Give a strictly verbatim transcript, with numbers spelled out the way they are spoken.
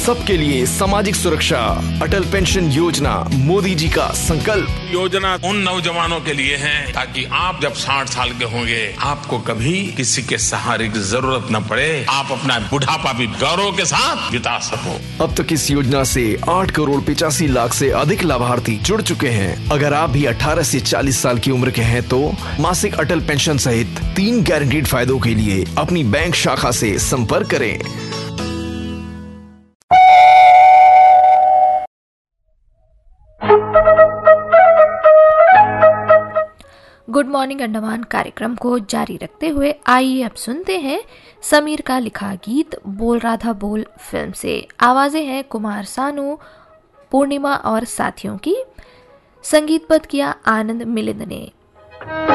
सबके लिए सामाजिक सुरक्षा, अटल पेंशन योजना, मोदी जी का संकल्प। योजना उन नौजवानों के लिए है ताकि आप जब साठ साल के होंगे आपको कभी किसी के सहारे की जरूरत न पड़े, आप अपना बुढ़ापा भी गौरव के साथ बिता सको। अब तक इस योजना से आठ करोड़ पिचासी लाख से अधिक लाभार्थी जुड़ चुके हैं। अगर आप भी अठारह से चालीस साल की उम्र के हैं तो मासिक अटल पेंशन सहित तीन गारंटीड फायदों के लिए अपनी बैंक शाखा से संपर्क करें। गुड मॉर्निंग अंडमान कार्यक्रम को जारी रखते हुए आइए अब सुनते हैं समीर का लिखा गीत बोल राधा बोल फिल्म से। आवाजें हैं कुमार सानू, पूर्णिमा और साथियों की। संगीतबद्ध किया आनंद मिलिंद ने।